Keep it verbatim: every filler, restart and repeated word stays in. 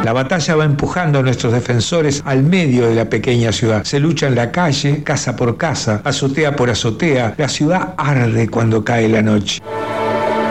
La batalla va empujando a nuestros defensores al medio de la pequeña ciudad. Se lucha en la calle, casa por casa, azotea por azotea. La ciudad arde cuando cae la noche.